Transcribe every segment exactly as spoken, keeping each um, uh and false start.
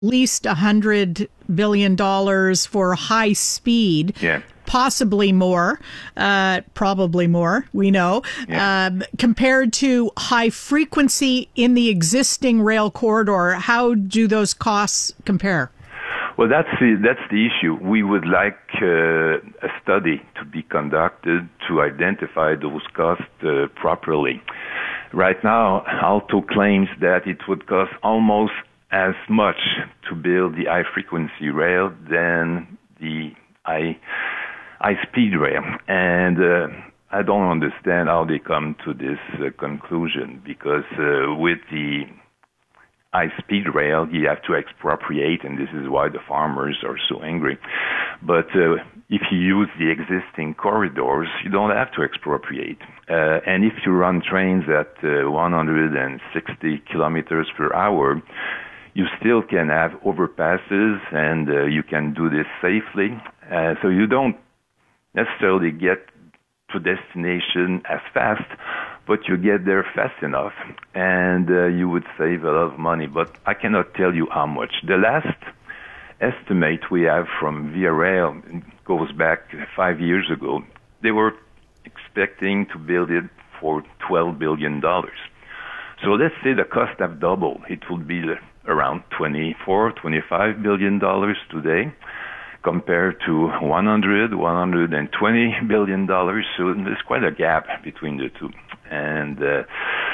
least one hundred billion dollars for high speed. Yeah. Possibly more, uh, probably more, we know, yeah. um, compared to high frequency in the existing rail corridor. How do those costs compare? Well, that's the, that's the issue. We would like uh, a study to be conducted to identify those costs uh, properly. Right now, Alto claims that it would cost almost as much to build the high-frequency rail than the high high-speed rail, and uh, I don't understand how they come to this uh, conclusion, because uh, with the high-speed rail, you have to expropriate, and this is why the farmers are so angry. But uh, if you use the existing corridors, you don't have to expropriate. Uh, and if you run trains at uh, one hundred sixty kilometers per hour, you still can have overpasses, and uh, you can do this safely. Uh, so you don't necessarily get to destination as fast, but you get there fast enough, and uh, you would save a lot of money. But I cannot tell you how much. The last estimate we have from Via Rail goes back five years ago. They were expecting to build it for twelve billion dollars. So let's say the cost have doubled. It would be around twenty-four, twenty-five billion dollars today, compared to one hundred, one hundred twenty billion dollars. So there's quite a gap between the two. And uh,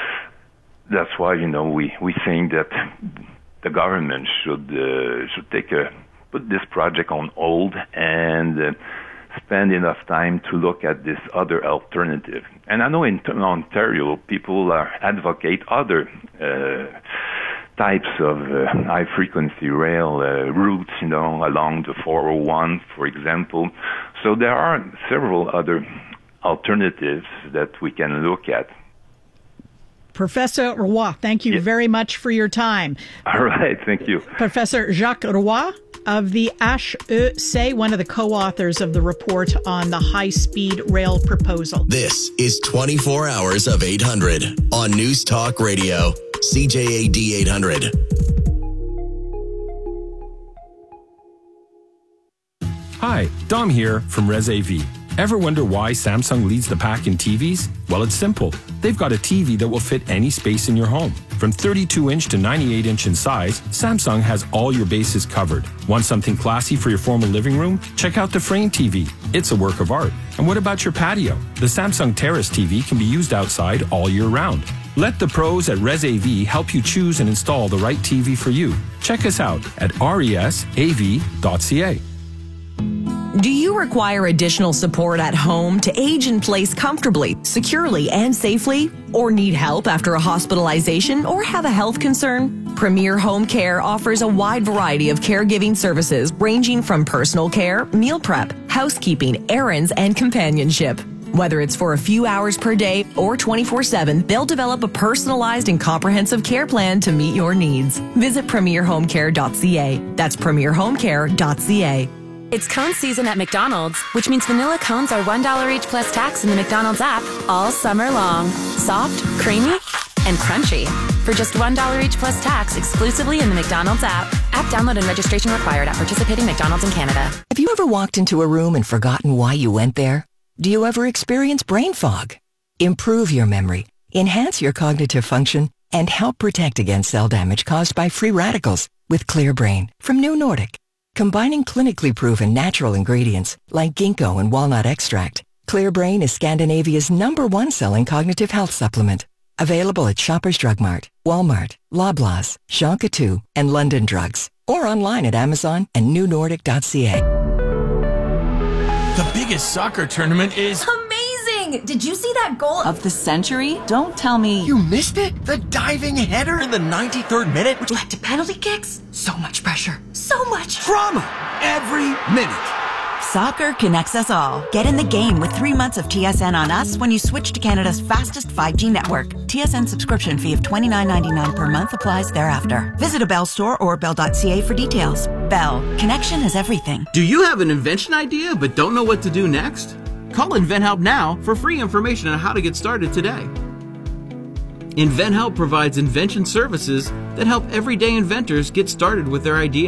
that's why, you know, we, we think that the government should uh, should take a, put this project on hold and uh, spend enough time to look at this other alternative. And I know in Ontario, people are advocate other uh, types of uh, high-frequency rail uh, routes, you know, along the four oh one, for example. So there are several other alternatives that we can look at. Professor Roy, thank you yes. very much for your time. All right, thank you. Professor Jacques Roy of the H E C, one of the co-authors of the report on the high-speed rail proposal. This is twenty-four hours of eight hundred on News Talk Radio, C J A D eight hundred. Hi, Dom here from Res A V. Ever wonder why Samsung leads the pack in T Vs? Well, it's simple. They've got a T V that will fit any space in your home. From thirty-two inch to ninety-eight inch in size, Samsung has all your bases covered. Want something classy for your formal living room? Check out the Frame T V. It's a work of art. And what about your patio? The Samsung Terrace T V can be used outside all year round. Let the pros at Res A V help you choose and install the right T V for you. Check us out at resav dot c a. Do you require additional support at home to age in place comfortably, securely, and safely? Or need help after a hospitalization or have a health concern? Premier Home Care offers a wide variety of caregiving services ranging from personal care, meal prep, housekeeping, errands, and companionship. Whether it's for a few hours per day or twenty-four seven, they'll develop a personalized and comprehensive care plan to meet your needs. Visit premier home care dot c a. That's premier home care dot c a. It's cone season at McDonald's, which means vanilla cones are one dollar each plus tax in the McDonald's app all summer long. Soft, creamy, and crunchy. For just one dollar each plus tax exclusively in the McDonald's app. App download and registration required at participating McDonald's in Canada. Have you ever walked into a room and forgotten why you went there? Do you ever experience brain fog? Improve your memory, enhance your cognitive function, and help protect against cell damage caused by free radicals with Clear Brain from New Nordic. Combining clinically proven natural ingredients like ginkgo and walnut extract, Clear Brain is Scandinavia's number one selling cognitive health supplement. Available at Shoppers Drug Mart, Walmart, Loblaws, Jean Coutu, and London Drugs. Or online at Amazon and new nordic dot c a. The biggest soccer tournament is... amazing! Did you see that goal of the century? Don't tell me... You missed it? The diving header in the ninety-third minute? Which led to penalty kicks? So much pressure. So much drama every minute. Soccer connects us all. Get in the game with three months of T S N on us when you switch to Canada's fastest five G network. T S N subscription fee of twenty-nine ninety-nine per month applies thereafter. Visit a Bell store or bell dot c a for details. Bell. Connection is everything. Do you have an invention idea but don't know what to do next? Call InventHelp now for free information on how to get started today. InventHelp provides invention services that help everyday inventors get started with their ideas.